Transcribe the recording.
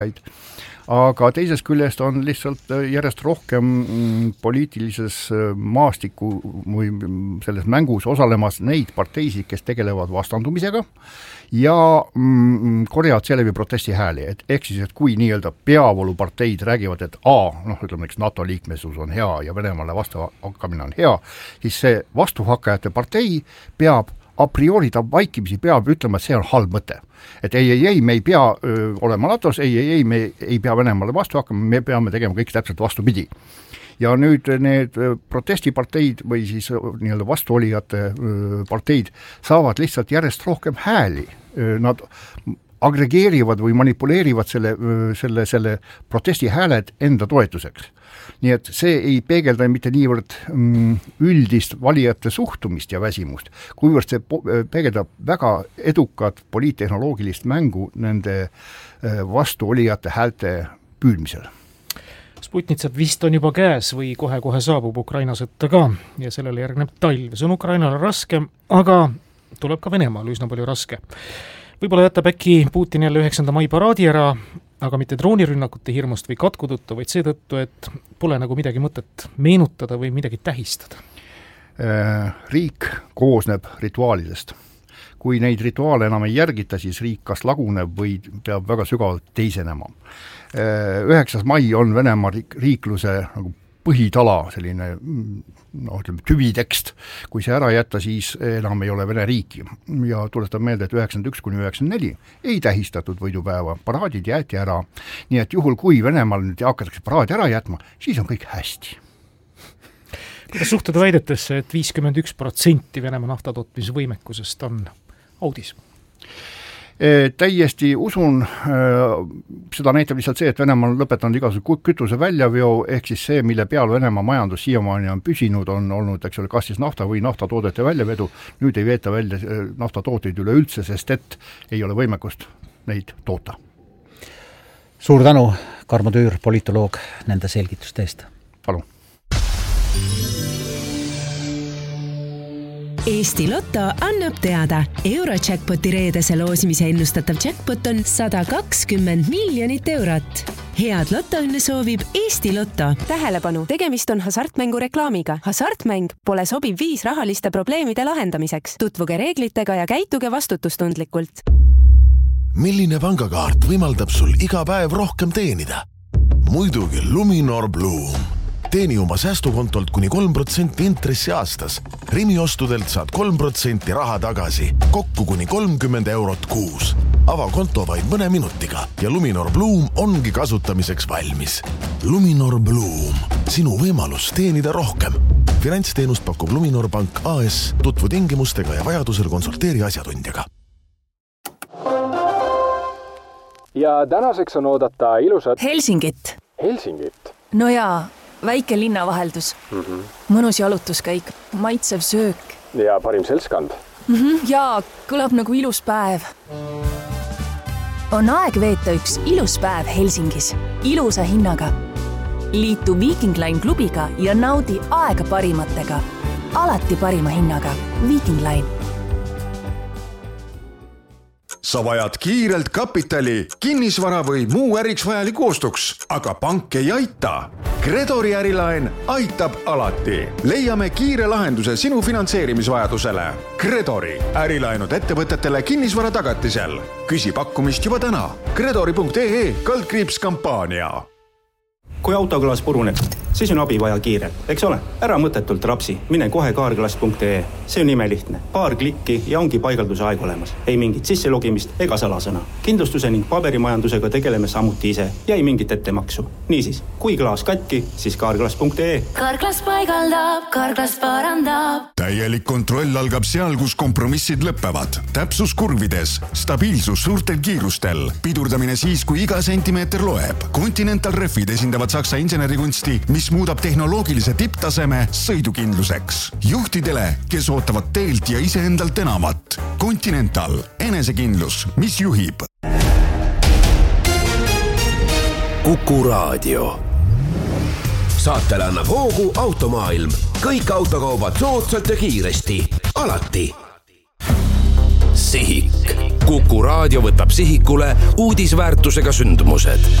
aga teisest küljest on lihtsalt järjest rohkem poliitilises maastiku või selles mängus osalemas neid parteisid, kes tegelevad vastandumisega ja korjavad seeläbi protesti hääli, ehk siis, et kui nii-öelda peavooluparteid räägivad, et ütleme, NATO liikmesus on hea ja Venemaale vastuhakkamine on hea, siis see vastuhakkajate partei peab a priori ta vaikimisi peab ütlema, et see on halb mõte. Et ei, me ei pea olema NATO-s, ei, me ei pea Venemaale vastu hakkama, me peame tegema kõik täpselt vastupidi. Ja nüüd need protestiparteid või siis nii-öelda vastuolijate parteid saavad lihtsalt järjest rohkem hääli. Nad agregeerivad või manipuleerivad selle protesti hääled enda toetuseks. Nii et see ei peegelda mitte niivõrd üldist valijate suhtumist ja väsimust, kuivõrd see peegeldab väga edukat poliittehnoloogilist mängu nende vastuolijate häälte püüdmisel. Sputnitsat vist on juba käes või kohe-kohe saabub Ukraina sõtta ka ja sellele järgneb talv. See on Ukrainale raske, aga tuleb ka Venemaal üsna palju raske. Võib-olla jätab äkki Putin jälle 9. mai paraadi ära, aga mitte droonirünnakute hirmust või katkuduttu, vaid seetõttu, et pole nagu midagi mõtet meenutada või midagi tähistada. Riik koosneb rituaalidest. Kui neid rituaale enam ei järgita, siis riik kas laguneb või peab väga sügavalt teisenema. 9. mai on Venemaa riikluse nagu põhitala, selline tüvitekst. Kui see ära jätta, siis enam ei ole Vene riiki. Ja tuletab meelde, et 91–94 ei tähistatud võidupäeva, paraadid jäeti ära. Nii et juhul, kui Venemaal nüüd hakatakse paraadi ära jätma, siis on kõik hästi. Kuidas suhtuda väidetesse, et 51% Venemaa naftatootmisvõimekusest on audis? Täiesti usun, seda näitab lihtsalt see, et Venemaa on lõpetanud igasuguse kütuse väljaveo, ehk siis see, mille peal Venemaa majandus siiamaani on püsinud, on olnud, eks ole, kas siis nafta või naftatoodete väljavedu. Nüüd ei veeta välja naftatooteid üleüldse, sest et ei ole võimekust neid toota. Suur tänu, Karmo Tüür, politoloog, nende selgituste eest. Palun. Eesti Lotto annab teada. Eurojackpoti reedese loosimise ennustatav jackpot on 120 miljonit eurot. Head lotoõnne soovib Eesti Lotto. Tähelepanu, tegemist on hasartmängu reklaamiga. Hasartmäng pole sobiv viis rahaliste probleemide lahendamiseks. Tutvuge reeglitega ja käituge vastutustundlikult. Milline pangakaart võimaldab sul iga päev rohkem teenida? Muidugi Luminor Bloom. Teeni oma säästukontolt kuni 3% intressi aastas. Rimi ostudelt saad 3% raha tagasi, kokku kuni 30 eurot kuus. Ava konto vaid mõne minutiga ja Luminor Bloom ongi kasutamiseks valmis. Luminor Bloom, sinu võimalus teenida rohkem. Finantsteenust pakub Luminor Pank AS, tutvu tingimustega ja vajadusel konsulteeri asjatundjaga. Ja tänaseks on oodata ilusat Helsingit. No jaa, väike linnavaheldus. Mõnus jalutuskäik, maitsev söök. Ja parim seltskond. Jaa, kõlab nagu ilus päev. On aeg veeta üks ilus päev Helsingis. Ilusa hinnaga. Liitu Viking Line klubiga ja naudi aega parimatega. Alati parima hinnaga. Viking Line. Sa vajad kiirelt kapitali, kinnisvara või muu äriks vajaliku ostuks, aga pank ei aita. Credori ärilaen aitab alati. Leiame kiire lahenduse sinu finantseerimisvajadusele. Credori ärilaenud ettevõtetele kinnisvara tagatisel. Küsi pakkumist juba täna. Credori.ee/kampaania. Kui autoklaas puruneb, siis on abi vaja kiirelt, eks ole? Ära mõttetult rapsi, mine kohe kaarklaas.ee. See on imelihtne. Paar klikki ja ongi paigalduse aeg olemas. Ei mingit sisselogimist ega salasõna. Kindlustuse ning paberimajandusega tegeleme samuti ise ja ei mingit ettemaksu. Niisiis, kui klaas katki, siis kaarklaas.ee. Kaarklaas paigaldab, kaarklaas parandab. Täielik kontroll algab seal, kus kompromissid lõppevad. Täpsus kurvides, stabiilsus suurtel kiirustel, pidurdamine siis, kui iga sentimeeter loeb. Continental Refid esindavad Saksa insenerikunsti, mis muudab tehnoloogilise tipptaseme sõidukindluseks. Juhtidele, kes ootavad teelt ja iseendalt enamat. Continental, enesekindlus, mis juhib. Kuku Raadio. Saatele annab hoogu Automaailm. Kõik autokaubad soodsalt ja kiiresti. Alati. Sihik. Kuku Raadio võtab sihikule uudisväärtusega sündmused.